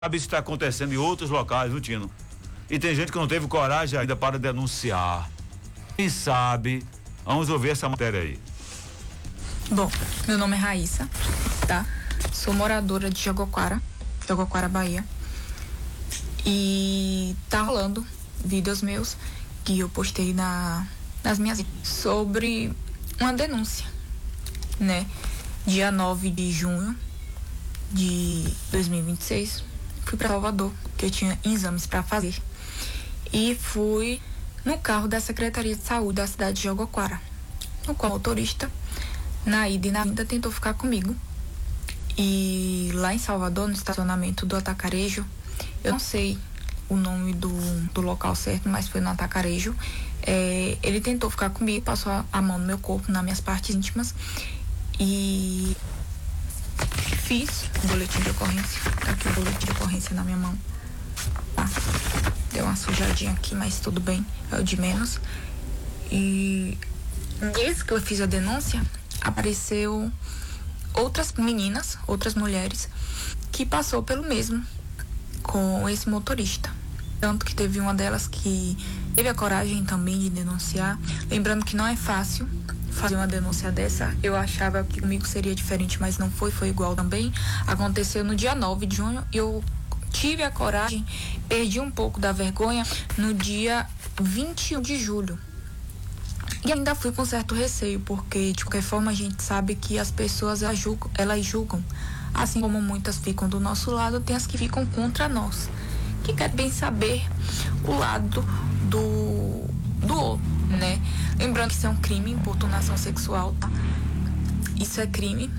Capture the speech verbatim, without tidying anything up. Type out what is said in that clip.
sabe se está acontecendo em outros locais, viu, Tino? E tem gente que não teve coragem ainda para denunciar. Quem sabe? Vamos ouvir essa matéria aí. Bom, meu nome é Raíssa, tá? Sou moradora de Jaguaquara, Jaguaquara, Bahia. E tá rolando vídeos meus que eu postei na, nas minhas redes sobre uma denúncia, né? Dia nove de junho de dois mil e vinte e seis, fui para Salvador, que eu tinha exames para fazer. E fui no carro da Secretaria de Saúde da cidade de Jaguaquara, no qual o motorista, na ida e na vinda, tentou ficar comigo. E lá em Salvador, no estacionamento do Atacarejo, eu não sei o nome do, do local certo, mas foi no Atacarejo, é, ele tentou ficar comigo, passou a, a mão no meu corpo, nas minhas partes íntimas, e fiz o boletim de ocorrência. Tá aqui o boletim de ocorrência na minha mão. Tá. Deu uma sujadinha aqui, mas tudo bem, é o de menos. E desde que eu fiz a denúncia, apareceu outras meninas, outras mulheres, que passou pelo mesmo com esse motorista. Tanto que teve uma delas que teve a coragem também de denunciar. Lembrando que não é fácil fazer uma denúncia dessa. Eu achava que comigo seria diferente, mas não foi, foi igual também. Aconteceu no dia nove de junho e eu tive a coragem, perdi um pouco da vergonha no dia vinte e um de julho. E ainda fui com certo receio, porque de qualquer forma a gente sabe que as pessoas elas julgam, elas julgam. Assim como muitas ficam do nosso lado, tem as que ficam contra nós, que querem bem saber o lado do, do outro, né? Lembrando que isso é um crime, importunação sexual, tá? Isso é crime,